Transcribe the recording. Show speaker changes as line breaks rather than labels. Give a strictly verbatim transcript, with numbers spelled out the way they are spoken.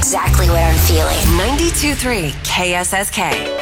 exactly what I'm feeling.
ninety-two point three K S S K.